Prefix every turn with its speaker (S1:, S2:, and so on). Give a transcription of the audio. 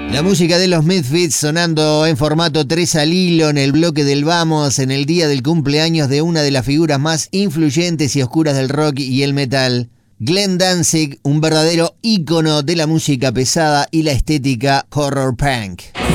S1: La música de los Misfits sonando en formato 3 al hilo en el bloque del Vamos en el día del cumpleaños de una de las figuras más influyentes y oscuras del rock y el metal. Glenn Danzig, un verdadero ícono de la música pesada y la estética horror punk.